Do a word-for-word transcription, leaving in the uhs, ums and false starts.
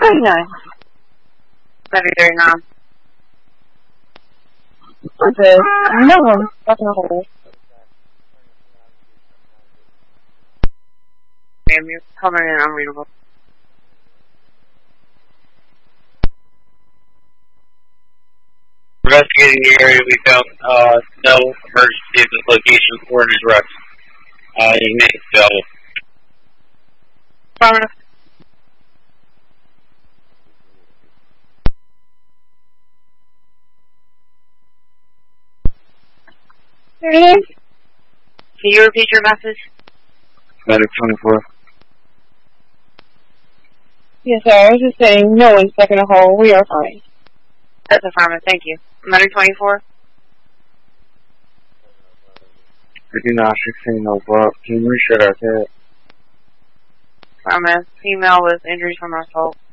thirty-nine. seven thirty-nine. Okay. No one fucking hole. Ma'am, you're coming in unreadable. Investigating the area, we found uh, no emergency at this location or an arrest. Uh, you may go. Affirmative. thirty-nine? Can you repeat your message? Medic twenty-four. Yes, sir. I was just saying, no one's stuck in a hole. We are fine. That's affirmative, thank you. Medic twenty-four? fifty-nine sixteen over. Can you reset our tab? Affirmative. Female with injuries from assault.